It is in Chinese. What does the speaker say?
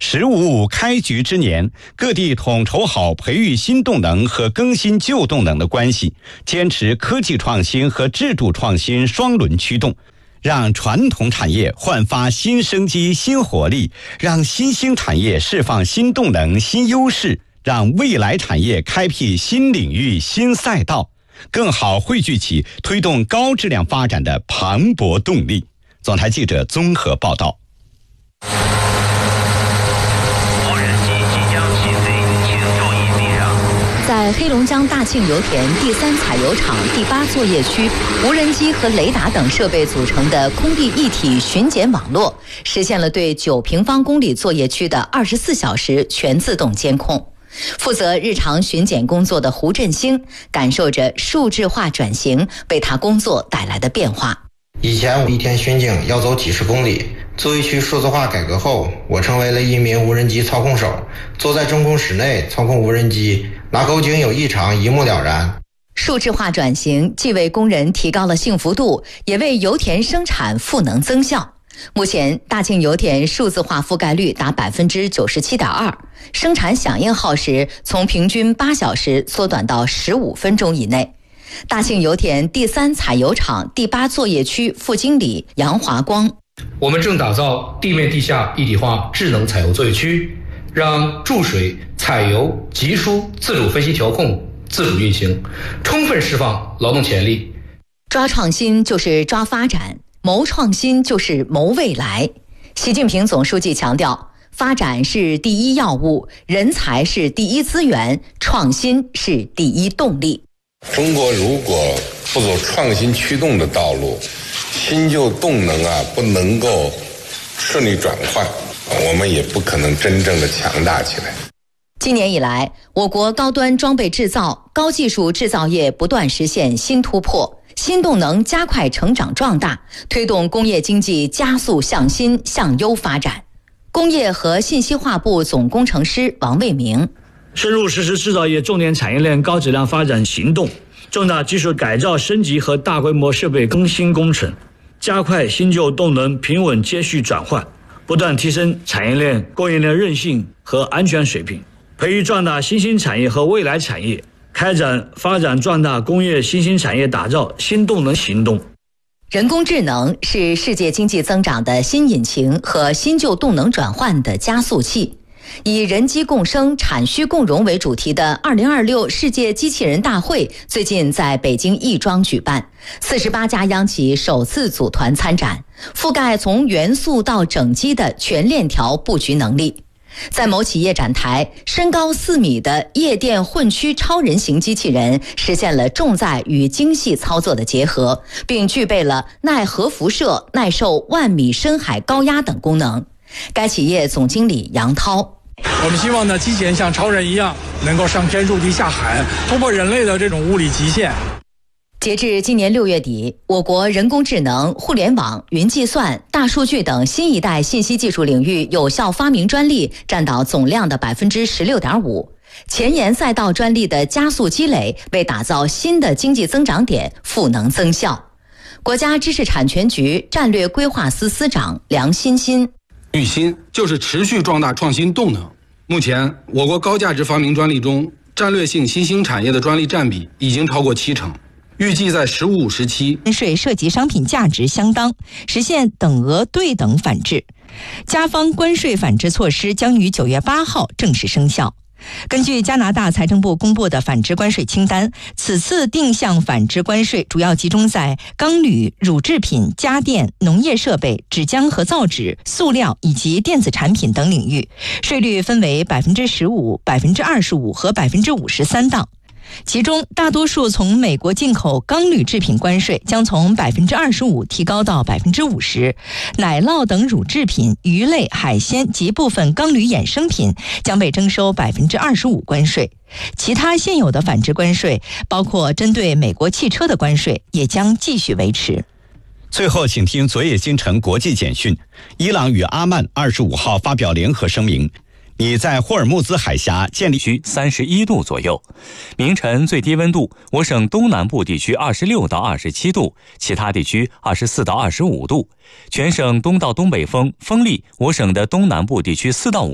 “15+5”开局之年，各地统筹好培育新动能和更新旧动能的关系，坚持科技创新和制度创新双轮驱动，让传统产业焕发新生机、新活力，让新兴产业释放新动能、新优势，让未来产业开辟新领域、新赛道，更好汇聚起推动高质量发展的磅礴动力。总台记者综合报道。 在黑龙江大庆油田第3采油场第8作业区，无人机和雷达等设备组成的空地一体巡检网络，实现了对9平方公里作业区的24小时全自动监控。负责日常巡检工作的胡振兴感受着数字化转型为他工作带来的变化。 以前我一天巡警要走几十公里，作业区数字化改革后，我成为了一名无人机操控手，坐在中控室内操控无人机，拿口井有异常一目了然。 数字化转型既为工人提高了幸福度，也为油田生产赋能增效。目前大庆油田数字化覆盖率达 97.2%， 生产响应耗时从平均8小时缩短到15分钟以内。大庆油田第3采油场第8作业区副经理杨华光： 我们正打造地面地下一体化智能采油作业区，让注水、采油、集疏自主分析调控、自主运行，充分释放劳动潜力。 抓创新就是抓发展，谋创新就是谋未来。习近平总书记强调，发展是第一要务，人才是第一资源，创新是第一动力。 中国如果不走创新驱动的道路，新旧动能不能够顺利转换，我们也不可能真正的强大起来。 今年以来，我国高端装备制造、高技术制造业不断实现新突破，新动能加快成长壮大，推动工业经济加速向新向优发展。工业和信息化部总工程师王卫明： 深入实施制造业重点产业链高质量发展行动，重大技术改造升级和大规模设备更新工程，加快新旧动能平稳接续转换，不断提升产业链供应链韧性和安全水平，培育壮大新兴产业和未来产业，开展发展壮大工业新兴产业打造新动能行动。 人工智能是世界经济增长的新引擎和新旧动能转换的加速器。以人机共生、产需共融为主题的2026世界机器人大会最近在北京亦庄举办，48家央企首次组团参展，覆盖从元素到整机的全链条布局能力。在某企业展台，身高4米的夜店混驱超人型机器人实现了重载与精细操作的结合，并具备了耐核辐射、耐受10000米深海高压等功能。该企业总经理杨涛： 我们希望呢，机器人像超人一样，能够上天入地下海，突破人类的这种物理极限。 截至今年6月底，我国人工智能、互联网、云计算、大数据等新一代信息技术领域有效发明专利占到总量的 16.5%。前沿赛道专利的加速积累，为打造新的经济增长点赋能增效。国家知识产权局战略规划司司长梁欣欣： 育新就是持续壮大创新动能。目前，我国高价值发明专利中，战略性新兴产业的专利占比已经超过70%。预计在15时期， 关税涉及商品价值相当，实现等额对等反制。加方关税反制措施将于9月8号正式生效。根据加拿大财政部公布的反制关税清单，此次定向反制关税主要集中在钢铝、乳制品、家电、农业设备、纸浆和造纸、塑料以及电子产品等领域，税率分为 15%、25%和 53%档。其中大多数从美国进口钢铝制品关税将从 25% 提高到 50%， 奶酪等乳制品、鱼类、海鲜及部分钢铝衍生品将被征收 25% 关税。其他现有的反制关税，包括针对美国汽车的关税，也将继续维持。 最后请听昨夜今晨国际简讯。伊朗与阿曼25号发表联合声明，拟在霍尔木兹海峡建立区31度左右。明晨最低温度，我省东南部地区26到27度，其他地区24到25度。全省东到东北风，风力，我省的东南部地区4到5